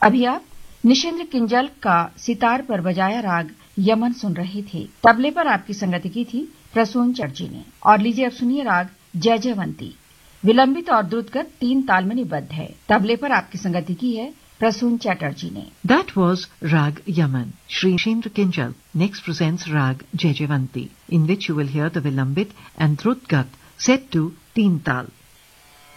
अभी आप निशेंद्र किंजल का सितार पर बजाया राग यमन सुन रहे थे। तबले पर आपकी संगति की थी प्रसून चटर्जी ने। और लीजिए अब सुनिए राग जयजयवंती। विलंबित और द्रुतगत 3 ताल में निबद्ध है। तबले पर आपकी संगति की है प्रसून चटर्जी ने। That was Rag Yaman. Shri Nishendra Kinjal next presents Rag Jaijavanti, in which you will hear the Vilambit and Drutgat set to 3 tal.